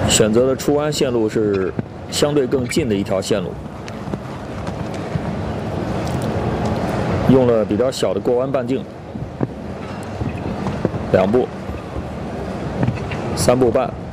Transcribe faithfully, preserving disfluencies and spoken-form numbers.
选择的出弯线路是相对更近的一条线路，用了比较小的过弯半径，两步、三步半。